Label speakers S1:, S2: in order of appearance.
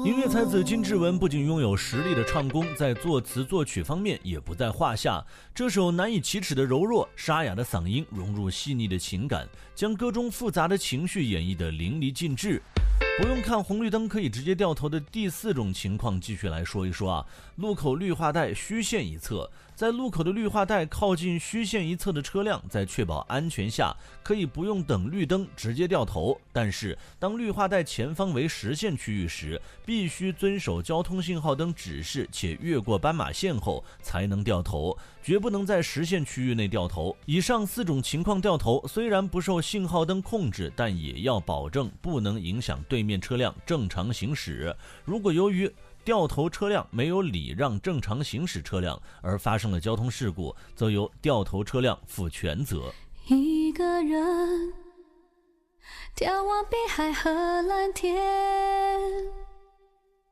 S1: 音乐才子金志文不仅拥有实力的唱功，在作词作曲方面也不在话下。这首难以启齿的柔弱，沙哑的嗓音融入细腻的情感，将歌中复杂的情绪演绎得淋漓尽致。不用看红绿灯可以直接掉头的第四种情况，继续来说一说啊。路口绿化带虚线一侧，在路口的绿化带靠近虚线一侧的车辆，在确保安全下，可以不用等绿灯直接掉头。但是，当绿化带前方为实线区域时，必须遵守交通信号灯指示，且越过斑马线后才能掉头，绝不能在实线区域内掉头。以上四种情况掉头，虽然不受信号灯控制，但也要保证不能影响对面车辆正常行驶。如果由于掉头车辆没有礼让正常行驶车辆而发生了交通事故，则由掉头车辆负全责。
S2: 一个人眺望碧海和蓝天，